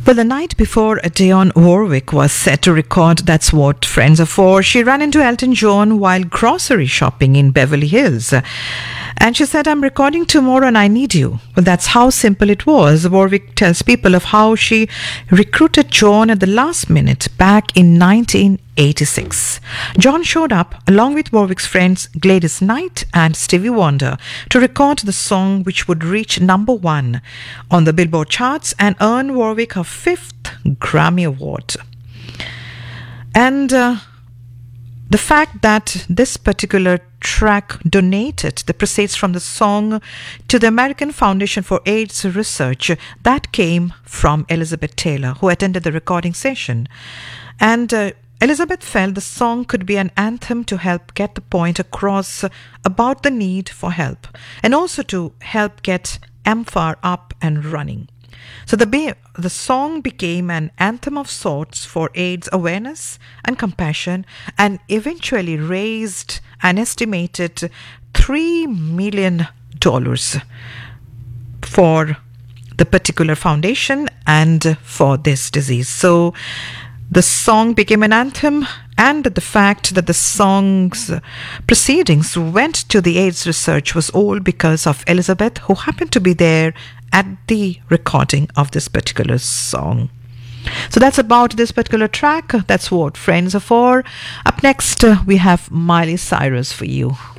Well, the night before Dionne Warwick was set to record That's What Friends Are For, she ran into Elton John while grocery shopping in Beverly Hills. And she said, "I'm recording tomorrow and I need you." Well, that's how simple it was. Warwick tells people of how she recruited John at the last minute back in 1986. John showed up along with Warwick's friends Gladys Knight and Stevie Wonder to record the song, which would reach number one on the Billboard charts and earn Warwick her fifth Grammy Award. And the fact that this particular track donated the proceeds from the song to the American Foundation for AIDS Research, that came from Elizabeth Taylor, who attended the recording session. And Elizabeth felt the song could be an anthem to help get the point across about the need for help and also to help get MFAR up and running. So the song became an anthem of sorts for AIDS awareness and compassion, and eventually raised an estimated $3 million for the particular foundation and for this disease. So the song became an anthem, and the fact that the song's proceedings went to the AIDS research was all because of Elizabeth, who happened to be there at the recording of this particular song. So that's about this particular track. That's what Friends Are For. Up next, we have Miley Cyrus for you.